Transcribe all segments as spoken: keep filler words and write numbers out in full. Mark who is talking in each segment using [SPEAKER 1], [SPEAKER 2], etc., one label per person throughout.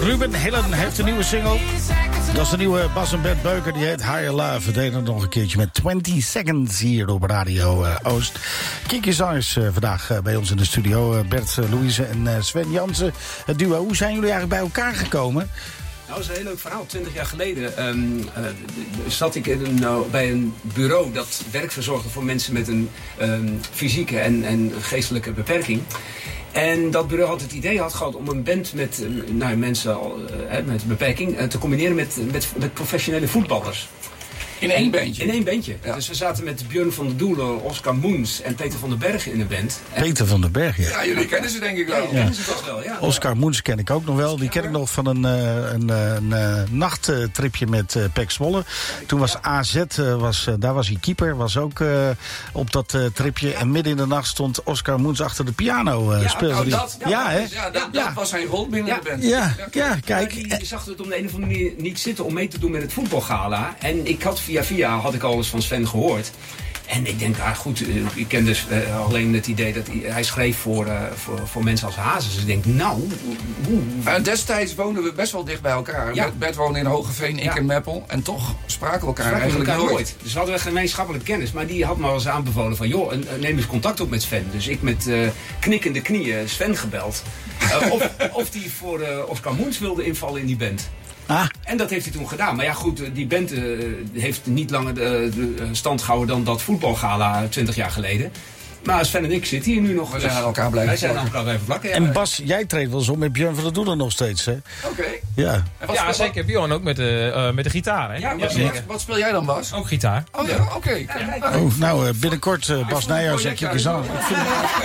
[SPEAKER 1] Ruben Hillen heeft een nieuwe single. Dat is de nieuwe Bas en Bert Beuker. Die heet Higher Love. We deden het nog een keertje met twintig seconds hier op Radio uh, Oost. Kiki Zangers uh, vandaag uh, bij ons in de studio. Uh, Bert, uh, Louise en uh, Sven Jansen. Het duo, hoe zijn jullie eigenlijk bij elkaar gekomen?
[SPEAKER 2] Nou, dat is een heel leuk verhaal. Twintig jaar geleden um, uh, zat ik in een, uh, bij een bureau dat werk verzorgde voor mensen met een um, fysieke en, en geestelijke beperking. En dat bureau had het idee had gehad om een band met uh, nou, mensen uh, met beperking uh, te combineren met, met, met professionele voetballers.
[SPEAKER 3] In één bandje?
[SPEAKER 2] In één bandje. Ja. Dus we zaten met Björn van der Doelen, Oscar Moens en Peter van den Berg in een band.
[SPEAKER 1] Peter van den Berg, ja.
[SPEAKER 3] Ja, jullie kennen ze denk ik wel.
[SPEAKER 2] Ja, kennen ze toch wel, ja.
[SPEAKER 1] Oscar Moens ken ik ook nog wel. Die ken ik nog van een, een, een, een nachttripje met uh, P E C Zwolle. Toen was A Z, uh, was, uh, daar was hij keeper, was ook uh, op dat uh, tripje. En midden in de nacht stond Oscar Moens achter de piano. Uh,
[SPEAKER 3] ja,
[SPEAKER 1] speelde
[SPEAKER 3] nou,
[SPEAKER 1] die.
[SPEAKER 3] dat, ja,
[SPEAKER 1] ja,
[SPEAKER 3] dat,
[SPEAKER 1] hè?
[SPEAKER 3] ja, dat,
[SPEAKER 1] ja.
[SPEAKER 3] dat was zijn rol binnen
[SPEAKER 2] ja.
[SPEAKER 3] de band.
[SPEAKER 1] Ja, ja, ja kijk.
[SPEAKER 2] Je zag het op de een of andere manier niet zitten om mee te doen met het voetbalgala. En ik had via via had ik al eens van Sven gehoord. En ik denk, ah goed, ik ken dus uh, alleen het idee dat hij, hij schreef voor, uh, voor, voor mensen als Hazes. Dus ik denk, nou... Hoe,
[SPEAKER 3] uh, destijds woonden we best wel dicht bij elkaar. Ja. Bert woonde in Hogeveen, ik ja. in Meppel. En toch spraken we elkaar spraken eigenlijk elkaar nooit. nooit.
[SPEAKER 2] Dus we hadden gemeenschappelijke kennis. Maar die had me al eens aanbevolen van, joh, neem eens contact op met Sven. Dus ik met uh, knikkende knieën Sven gebeld. Uh, of, of die voor uh, Oscar Moens wilde invallen in die band. Ah. En dat heeft hij toen gedaan. Maar ja goed, die band uh, heeft niet langer de, de stand gehouden dan dat voetbalgala twintig jaar geleden. Maar Sven en ik zitten hier nu nog.
[SPEAKER 3] We zijn aan elkaar blijven
[SPEAKER 2] Wij zijn aan elkaar blijven vlakken. Ja.
[SPEAKER 1] En Bas, jij treedt wel zo met Björn van der Doelen nog steeds, hè?
[SPEAKER 3] Oké. Okay.
[SPEAKER 1] Ja,
[SPEAKER 4] ja
[SPEAKER 3] wat,
[SPEAKER 4] zeker. Björn ook met de, uh, met de gitaar, hè?
[SPEAKER 3] Ja,
[SPEAKER 4] ja,
[SPEAKER 3] wat, wat, wat speel jij dan, Bas?
[SPEAKER 4] Ook gitaar.
[SPEAKER 3] Oh ja, oké. Okay.
[SPEAKER 1] Ja, oh, nou, uh, binnenkort uh, Bas Nijhuis zeg ik eens aan. Ik voel,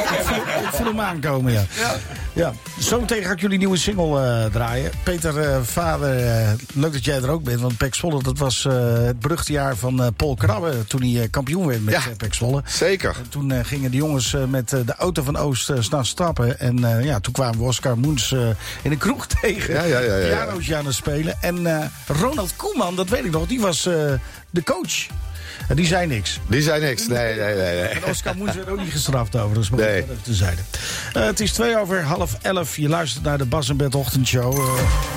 [SPEAKER 1] ik voel hem aankomen, ja. ja. ja. Zometeen ga ik jullie nieuwe single uh, draaien. Peter, uh, vader, uh, leuk dat jij er ook bent. Want P E C Zwolle, dat was uh, het beruchte jaar van uh, Paul Krabbe. Toen hij uh, kampioen werd met ja, uh, P E C Zwolle.
[SPEAKER 5] Zeker.
[SPEAKER 1] En toen uh, gingen de jongens uh, met uh, de auto van Oost uh, s'nachts stappen. En uh, ja, toen kwamen we Oscar Moens uh, in een kroeg tegen.
[SPEAKER 5] Ja, ja, ja, ja, ja.
[SPEAKER 1] Piano's aan het spelen. En uh, Ronald Koeman, dat weet ik nog, die was uh, de coach. En die zei niks.
[SPEAKER 5] Die zei niks, nee, nee, nee. nee.
[SPEAKER 1] En Oscar Moens werd ook niet gestraft over, dus moet ik
[SPEAKER 5] nee.
[SPEAKER 1] even te zijde. Uh, het is twee over half elf. Je luistert naar de Bas en Bert Ochtendshow. Uh,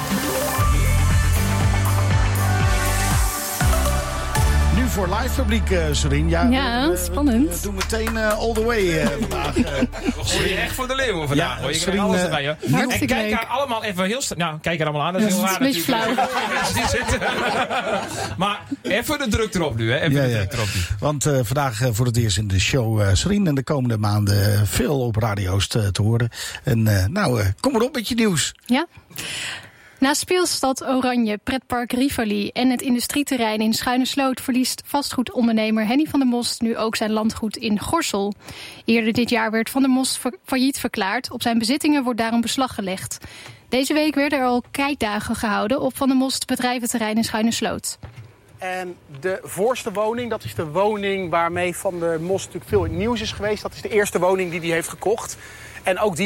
[SPEAKER 1] nu voor live publiek, uh, Serien. Ja,
[SPEAKER 6] ja
[SPEAKER 1] we,
[SPEAKER 6] spannend.
[SPEAKER 1] We, we doen meteen uh, all the way uh, vandaag. Uh,
[SPEAKER 4] we gooien echt voor de leeuwen vandaag.
[SPEAKER 1] Ja,
[SPEAKER 4] hoor. Je
[SPEAKER 1] Serien,
[SPEAKER 4] krijgt alles
[SPEAKER 1] uh,
[SPEAKER 4] erbij, hoor. En kijk haar allemaal even heel snel. Nou, kijk er allemaal aan. Dat is
[SPEAKER 6] ja,
[SPEAKER 4] heel raar.
[SPEAKER 6] Dat is een beetje
[SPEAKER 4] flauw. Maar even de druk erop nu, hè? Even ja, de druk
[SPEAKER 1] ja.
[SPEAKER 4] erop nu.
[SPEAKER 1] Want uh, vandaag uh, voor het eerst in de show uh, Serien. En de komende maanden uh, veel op radio's te, te horen. En uh, nou, uh, kom maar op met je nieuws.
[SPEAKER 6] Ja. Na Speelstad Oranje, pretpark Rivoli en het industrieterrein in Schuine-Sloot verliest vastgoedondernemer Henny van der Most nu ook zijn landgoed in Gorssel. Eerder dit jaar werd Van der Most failliet verklaard. Op zijn bezittingen wordt daarom beslag gelegd. Deze week werden er al kijkdagen gehouden op Van der Most bedrijventerrein in Schuine-Sloot.
[SPEAKER 7] En de voorste woning, dat is de woning waarmee Van der Most natuurlijk veel in het nieuws is geweest. Dat is de eerste woning die hij heeft gekocht. En ook die